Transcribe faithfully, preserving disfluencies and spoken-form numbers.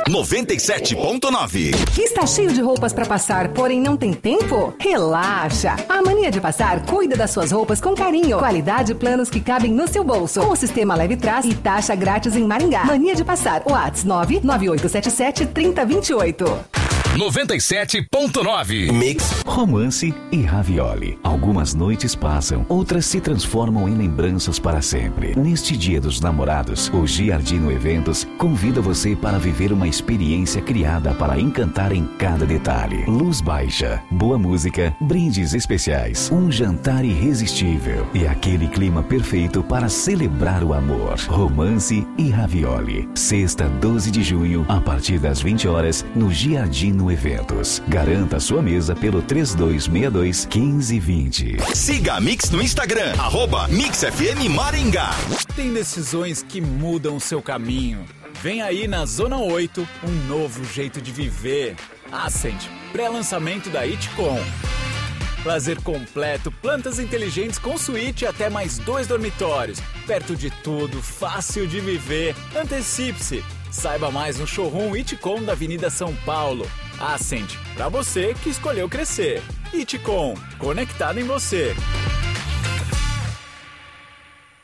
noventa e sete ponto nove. Está cheio de roupas para passar, porém não tem tempo? Relaxa! A Mania de Passar cuida das suas roupas com carinho. Qualidade e planos que cabem no seu bolso. Com o sistema Leve Trás e taxa grátis em Maringá. Mania de Passar. WhatsApp nove nove oito sete sete três zero dois oito. noventa e sete ponto nove. Mix. Romance e ravioli. Algumas noites passam, outras se transformam em lembranças para sempre. Neste Dia dos Namorados, o Giardino Eventos convida você para viver uma experiência criada para encantar em cada detalhe. Luz baixa, boa música, brindes especiais, um jantar irresistível e aquele clima perfeito para celebrar o amor. Romance e ravioli. Sexta, doze de junho, a partir das vinte horas, no Giardino Eventos. Garanta sua mesa pelo três dois seis dois, um cinco dois zero. Siga a Mix no Instagram, arroba Mix F M Maringá. Tem decisões que mudam o seu caminho. Vem aí na Zona oito, um novo jeito de viver. Ascend, pré-lançamento da Itcom. Lazer completo, plantas inteligentes com suíte e até mais dois dormitórios. Perto de tudo, fácil de viver. Antecipe-se. Saiba mais no showroom Itcom da Avenida São Paulo. Ascend, pra você que escolheu crescer. Itcom, conectado em você.